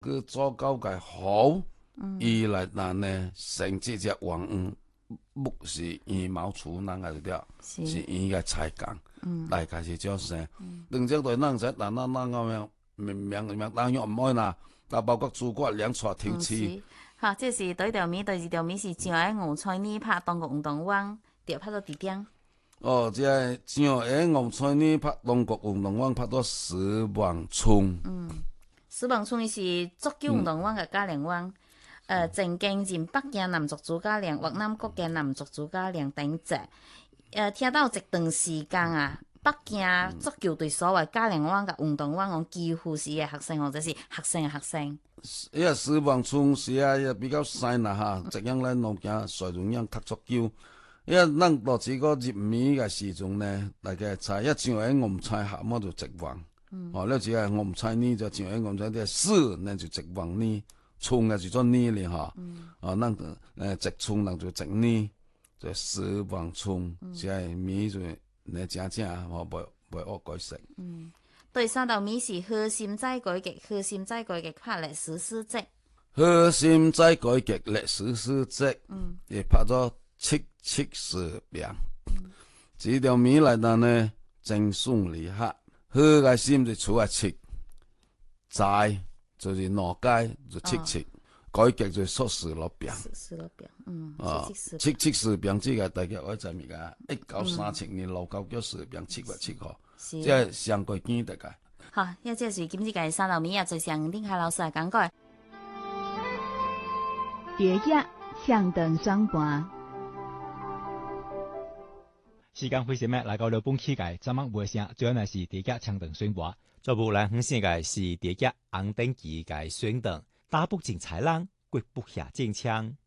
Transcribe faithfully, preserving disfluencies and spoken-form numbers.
佮做到个好，伊来咱呢成这只王园，木是羽毛厝人个了，是伊个才干，来开始做生。两只对咱在咱咱咱个样明明明当样唔爱啦，啊包括诸葛亮带头市。 好，这是第一条米，第二条米是上海五彩呢拍中国运动网，对，拍到几点？ 哦，即个上海五彩呢拍中国运动网拍到十万村。 嗯，十万村是足球运动网嘅嘉年网，呃，正经前北京男足主教练、越南国家男足主教练等者，呃，听到一段时间啊。北京足球队所谓嘉年网甲运动网，我几乎是个学生或者是学生嘅学生。 伊个十万村是啊，也比较细啦哈。这样咱拢行随容样踢足球。伊个咱到这个入暝个时阵呢，大家猜一上海我们猜下么就一万。嗯、哦，了只个我们猜呢就上海我们猜的四，那就一万呢，村个就做呢哩哈。嗯、哦，咱呃一村人就一呢，就十万村，是个米就。你正正吼，袂袂恶改善。 嗯，第三道米是核心再改革，核心再改革拍历史史迹。 核心再改革历史史迹，嗯，也拍咗七七十遍。嗯，这条米来呢呢，真顺利哈。核个心就出来七，再就是两届就七七。哦改革就缩十六遍， 十六遍，嗯， 啊，七七十遍，这个大家我知物个，一九三七年六九九十遍，七月七号，即系上过见大家。 好，一这是今次嘅三道米啊，就像丁海老师来讲过。 蝶叶向等双盘， 时间非常咩，来到了本期嘅节目尾声，最后呢是蝶叶向等双盘，做部来分享嘅是蝶叶红灯记嘅双等。打不进豺狼，quyết不下戰槍。